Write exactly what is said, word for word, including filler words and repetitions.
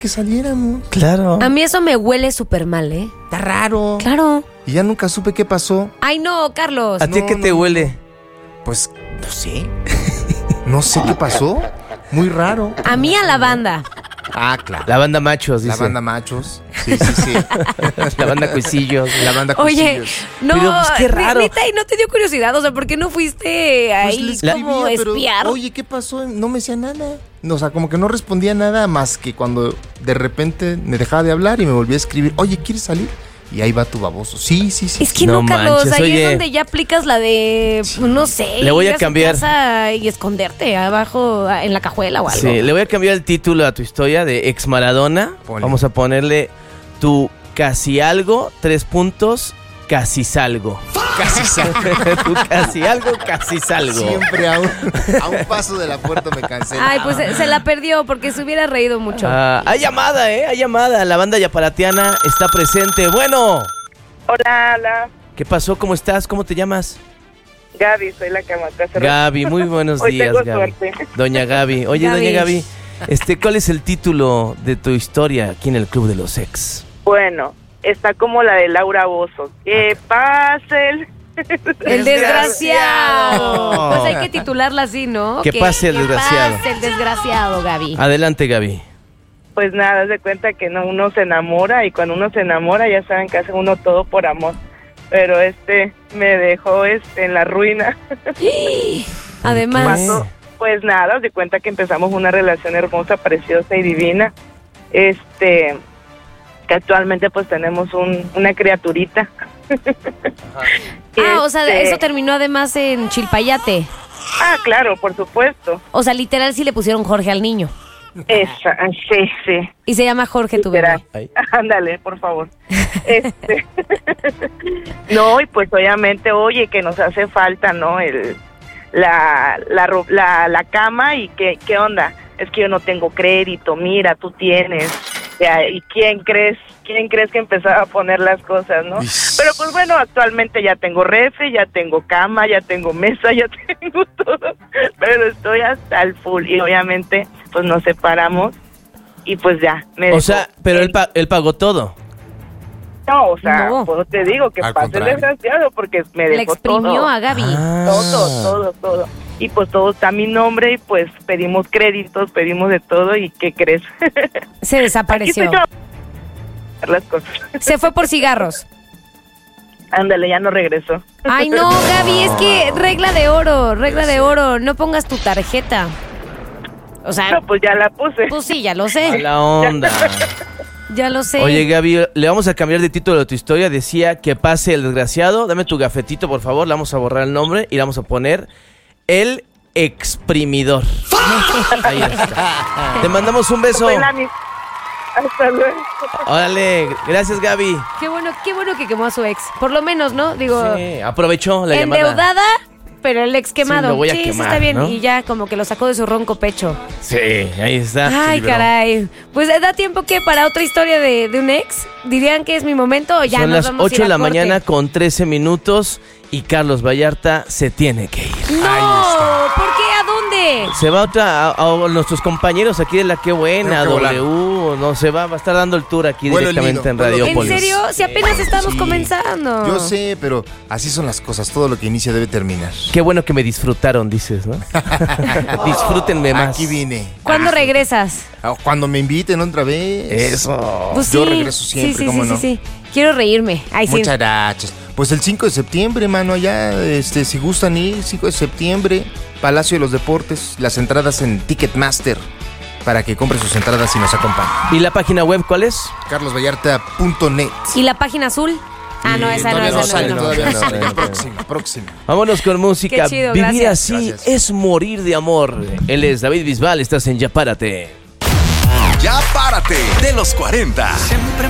que saliéramos. Claro. A mí eso me huele súper mal, ¿eh? Está raro. Claro. Y ya nunca supe qué pasó. Ay, no, Carlos. ¿A ti No, qué no, te no. huele? Pues, no sé. No sé qué pasó. Muy raro. A mí a la banda. Ah, claro. La banda machos, dice. La banda machos. Sí, sí, sí. La banda cuisillos. La banda Oye, cuchillos. no, Pero, pues, qué raro. neta, y no te dio curiosidad, o sea, ¿por qué no fuiste Pues ahí les como escribía, pero, espiar? oye, ¿qué pasó? No me decía nada. No, o sea, como que no respondía nada más que cuando de repente me dejaba de hablar y me volvía a escribir, oye, ¿quieres salir? Y ahí va tu baboso. Sí, sí, sí. Es que no, No Carlos, manches, ahí oye. es donde ya aplicas la de, pues, no sé, Le voy a ir su cambiar. casa y esconderte abajo en la cajuela o algo. Sí, le voy a cambiar el título a tu historia de ex Maradona. Ponle. Vamos a ponerle tu casi algo, tres puntos, casi salgo. Casi salgo. Tu casi algo, casi salgo. Siempre a un, a un paso de la puerta me cancela. Ay, pues se, se la perdió porque se hubiera reído mucho. Ah, hay llamada, ¿eh? Hay llamada. La banda yaparatiana está presente. Bueno, Hola, hola. ¿qué pasó? ¿Cómo estás? ¿Cómo te llamas? Gaby, soy la que mató hace rato. Gaby, muy buenos Hoy días, tengo Gaby. suerte. Doña Gaby. Oye, Gaby. doña Gaby, este, ¿cuál es el título de tu historia aquí en el Club de los Ex? Bueno, está como la de Laura Bozzo. Que pase el... El desgraciado. Desgraciado. Pues hay que titularla así, ¿no? Que pase el desgraciado. Que pase el desgraciado, Gaby. Adelante, Gaby. Pues nada, haz de cuenta que no, uno se enamora y cuando uno se enamora ya saben que hace uno todo por amor. Pero este me dejó este en la ruina. Además, Pasó, pues nada, haz de cuenta que empezamos una relación hermosa, preciosa y divina. Este, que actualmente pues tenemos un, una criaturita. ah, o sea, Este, eso terminó además en Chilpayate. Ah, claro, por supuesto. O sea, literal sí le pusieron Jorge al niño. Esa, sí, sí. Y se llama Jorge tu Literal. bebé. Ay. Ándale, por favor. Este, no, y pues obviamente, oye, que nos hace falta, ¿no? El, la, la, ro- la, la cama y que, ¿qué onda? Es que yo no tengo crédito, mira, tú tienes. Ya, ¿y quién crees? ¿Quién crees que empezaba a poner las cosas, no? Ish. Pero pues bueno, actualmente ya tengo refri, ya tengo cama, ya tengo mesa, ya tengo todo. Pero estoy hasta el full y obviamente pues nos separamos y pues ya. Me O dejó. sea, pero él, pa- él pagó todo. No, o sea, No. pues te digo que Al pase el contrario. desgraciado porque me Le dejó exprimió todo. a Gaby. Ah. Todo, todo, todo. Y pues todo está a mi nombre y pues pedimos créditos, pedimos de todo y ¿qué crees? Se Aquí desapareció. estoy yo a las cosas. Se fue por cigarros. Ándale, ya no regresó. Ay, no, Gaby, es que regla de oro, regla de oro, no pongas tu tarjeta. O sea, No, pues ya la puse. pues sí, ya lo A sé, la onda. ya lo sé. Oye, Gaby, le vamos a cambiar de título de tu historia. Decía que pase el desgraciado. Dame tu gafetito, por favor. Le vamos a borrar el nombre y le vamos a poner el exprimidor. Ahí está. Te mandamos un beso. Fue la mis- Hasta luego. Órale, gracias, Gaby. Qué bueno, qué bueno que quemó a su ex. Por lo menos, ¿no? Digo, Sí, aprovechó la llamada. endeudada, pero el ex quemado. Sí, lo voy a sí, quemar, está bien. ¿no? Y ya como que lo sacó de su ronco pecho. Sí, ahí está. Ay, Se liberó. caray. Pues da tiempo que para otra historia de, de un ex. ¿Dirían que es mi momento o ya Son nos las vamos a ir ocho a de la corte? mañana con trece minutos y Carlos Vallarta se tiene que ir. ¡No! ¿Por qué? ¿A dónde? Se va otra a, a nuestros compañeros aquí de La Qué Buena, Tengo que volar. W, no se va, va a estar dando el tour aquí Vuelo directamente lindo, en vuelo ¿En Radiopolis. serio? Si apenas estamos Sí. comenzando. Yo sé, pero así son las cosas. Todo lo que inicia debe terminar. Qué bueno que me disfrutaron, dices, ¿no? Disfrútenme más. Aquí vine. ¿Cuándo regresas? Ah, Cuando me inviten otra vez. Eso. Pues Yo sí. regreso siempre, Sí, sí, ¿cómo sí, no? sí, sí. Quiero reírme. Ay, sí. Muchas gracias. Pues el cinco de septiembre, mano, allá, este, si gustan ir, cinco de septiembre, Palacio de los Deportes, las entradas en Ticketmaster, para que compre sus entradas y nos acompañe. ¿Y la página web cuál es? carlos vallarta punto net. ¿Y la página azul? Ah, no, Eh, esa no, todavía esa no no. sale, no. todavía no no, sale. no, no. Próxima, próxima. Vámonos con música. Qué chido, Vivir gracias. así Gracias. es morir de amor. Él es David Bisbal, estás en Ya Párate. Ya párate de los cuarenta. Siempre